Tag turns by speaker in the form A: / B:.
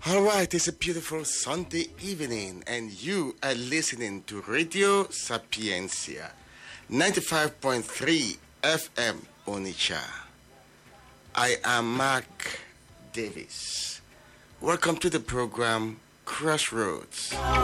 A: All right, it's a beautiful Sunday evening, and you are listening to Radio Sapiencia, 95.3 FM Onitsha. I am Mark Davis. Welcome to the program Crossroads.